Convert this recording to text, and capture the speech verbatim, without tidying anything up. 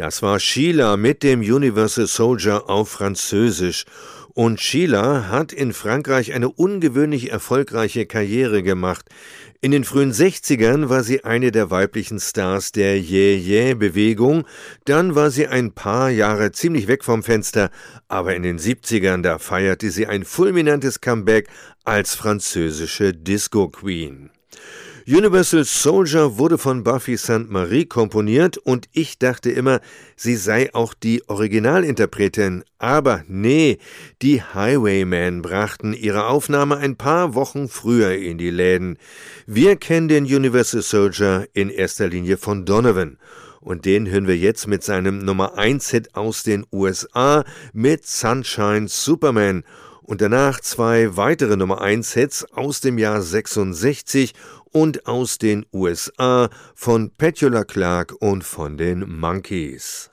Das war Sheila mit dem Universal Soldier auf Französisch. Und Sheila hat in Frankreich eine ungewöhnlich erfolgreiche Karriere gemacht. In den frühen sechzigern war sie eine der weiblichen Stars der Yeah-Yeah-Bewegung. Dann war sie ein paar Jahre ziemlich weg vom Fenster. Aber in den siebzigern, da feierte sie ein fulminantes Comeback als französische Disco-Queen. Universal Soldier wurde von Buffy Sainte-Marie komponiert und ich dachte immer, sie sei auch die Originalinterpretin. Aber nee, die Highwaymen brachten ihre Aufnahme ein paar Wochen früher in die Läden. Wir kennen den Universal Soldier in erster Linie von Donovan. Und den hören wir jetzt mit seinem Nummer eins Hit aus den U S A mit Sunshine Superman. Und danach zwei weitere Nummer eins Hits aus dem Jahr sechsundsechzig und aus den U S A von Petula Clark und von den Monkees.